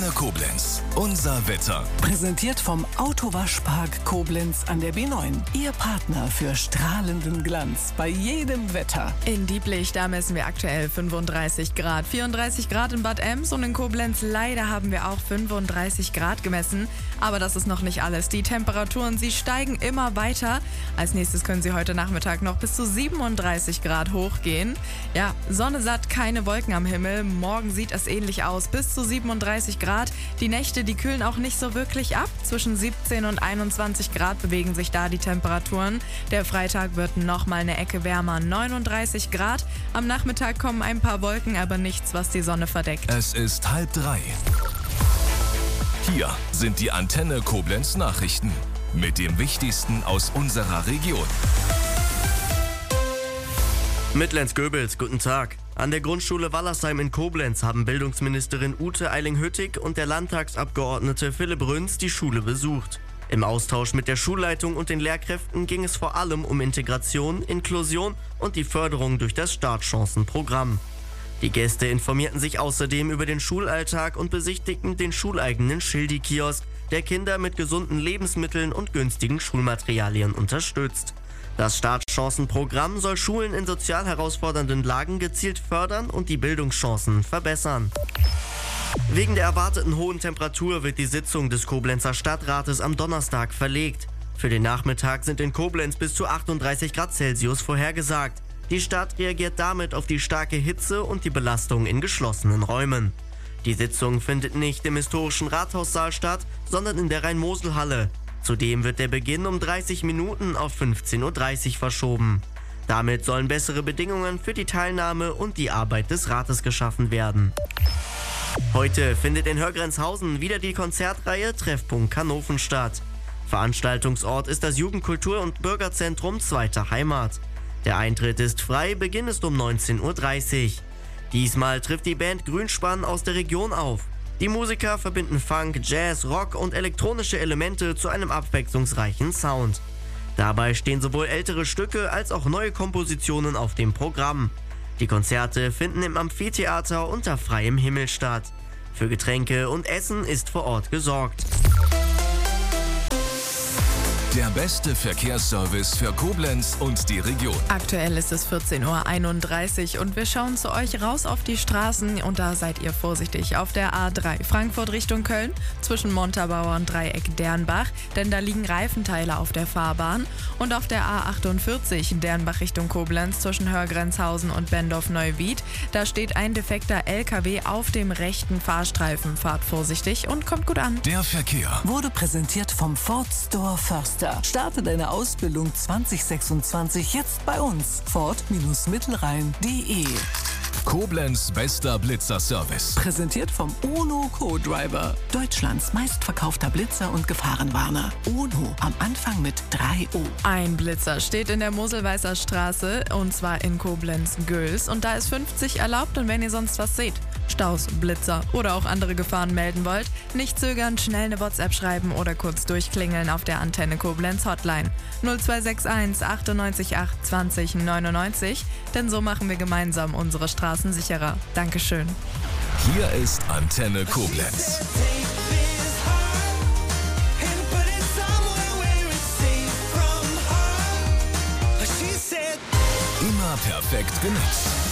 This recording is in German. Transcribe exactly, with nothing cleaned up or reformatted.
Antenne Koblenz. Unser Wetter. Präsentiert vom Autowaschpark Koblenz an der B neun. Ihr Partner für strahlenden Glanz bei jedem Wetter. In Dieblich, da messen wir aktuell fünfunddreißig Grad. vierunddreißig Grad in Bad Ems und in Koblenz leider haben wir auch fünfunddreißig Grad gemessen. Aber das ist noch nicht alles. Die Temperaturen, sie steigen immer weiter. Als nächstes können sie heute Nachmittag noch bis zu siebenunddreißig Grad hochgehen. Ja, Sonne satt, keine Wolken am Himmel. Morgen sieht es ähnlich aus, bis zu siebenunddreißig Grad. Die Nächte, die kühlen auch nicht so wirklich ab. Zwischen siebzehn und einundzwanzig Grad bewegen sich da die Temperaturen. Der Freitag wird noch mal eine Ecke wärmer, neununddreißig Grad. Am Nachmittag kommen ein paar Wolken, aber nichts, was die Sonne verdeckt. Es ist halb drei. Hier sind die Antenne Koblenz Nachrichten mit dem Wichtigsten aus unserer Region. Mitlenz-Göbels, guten Tag. An der Grundschule Wallersheim in Koblenz haben Bildungsministerin Ute Eiling-Hüttig und der Landtagsabgeordnete Philipp Rünz die Schule besucht. Im Austausch mit der Schulleitung und den Lehrkräften ging es vor allem um Integration, Inklusion und die Förderung durch das Startchancenprogramm. Die Gäste informierten sich außerdem über den Schulalltag und besichtigten den schuleigenen Schildi-Kiosk, der Kinder mit gesunden Lebensmitteln und günstigen Schulmaterialien unterstützt. Das Startchancenprogramm soll Schulen in sozial herausfordernden Lagen gezielt fördern und die Bildungschancen verbessern. Wegen der erwarteten hohen Temperatur wird die Sitzung des Koblenzer Stadtrates am Donnerstag verlegt. Für den Nachmittag sind in Koblenz bis zu achtunddreißig Grad Celsius vorhergesagt. Die Stadt reagiert damit auf die starke Hitze und die Belastung in geschlossenen Räumen. Die Sitzung findet nicht im historischen Rathaussaal statt, sondern in der Rhein-Mosel-Halle. Zudem wird der Beginn um dreißig Minuten auf fünfzehn Uhr dreißig verschoben. Damit sollen bessere Bedingungen für die Teilnahme und die Arbeit des Rates geschaffen werden. Heute findet in Hörgrenzhausen wieder die Konzertreihe Treffpunkt Kanofen statt. Veranstaltungsort ist das Jugendkultur- und Bürgerzentrum Zweite Heimat. Der Eintritt ist frei, Beginn ist um neunzehn Uhr dreißig. Diesmal trifft die Band Grünspann aus der Region auf. Die Musiker verbinden Funk, Jazz, Rock und elektronische Elemente zu einem abwechslungsreichen Sound. Dabei stehen sowohl ältere Stücke als auch neue Kompositionen auf dem Programm. Die Konzerte finden im Amphitheater unter freiem Himmel statt. Für Getränke und Essen ist vor Ort gesorgt. Der beste Verkehrsservice für Koblenz und die Region. Aktuell ist es vierzehn Uhr einunddreißig und wir schauen zu euch raus auf die Straßen und da seid ihr vorsichtig. Auf der A drei Frankfurt Richtung Köln zwischen Montabaur und Dreieck Dernbach, denn da liegen Reifenteile auf der Fahrbahn. Und auf der A achtundvierzig Dernbach Richtung Koblenz zwischen Hörgrenzhausen und Bendorf-Neuwied, da steht ein defekter L K W auf dem rechten Fahrstreifen. Fahrt vorsichtig und kommt gut an. Der Verkehr Wurde präsentiert vom Ford Store Förster. Starte deine Ausbildung zwanzig sechsundzwanzig jetzt bei uns. Ford Mittelrhein punkt de. Koblenz bester Blitzer-Service. Präsentiert vom UNO Co-Driver. Deutschlands meistverkaufter Blitzer und Gefahrenwarner. UNO am Anfang mit drei O. Ein Blitzer steht in der Moselweißer Straße und zwar in Koblenz-Göls und da ist fünfzig erlaubt und wenn ihr sonst was seht, Staus, Blitzer oder auch andere Gefahren melden wollt, nicht zögern, schnell eine WhatsApp schreiben oder kurz durchklingeln auf der Antenne Koblenz Hotline null zwei sechs eins achtundneunzig acht zwanzig neunundneunzig, denn so machen wir gemeinsam unsere Straßen sicherer. Dankeschön. Hier ist Antenne Koblenz. Immer perfekt genutzt.